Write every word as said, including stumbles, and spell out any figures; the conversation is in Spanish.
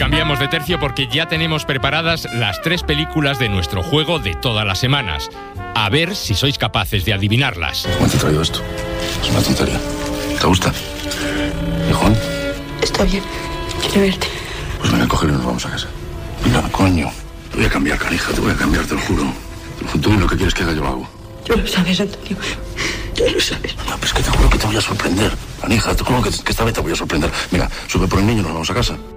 cambiamos de tercio porque ya tenemos preparadas las tres películas de nuestro juego de todas las semanas. A ver si sois capaces de adivinarlas. ¿Cómo te he traído esto? Es una tontería. ¿Te gusta? ¿Hijón? Está bien. Quiero verte. Pues venga, cógelo y nos vamos a casa. Venga, coño. Te voy a cambiar, canija. Te voy a cambiar, te lo juro. Tú lo que quieres que haga yo hago. Tú lo sabes, Antonio. Tú lo sabes. No, pero es que te juro que te voy a sorprender. Canija, te juro que, que esta vez te voy a sorprender. Mira, sube por el niño y nos vamos a casa.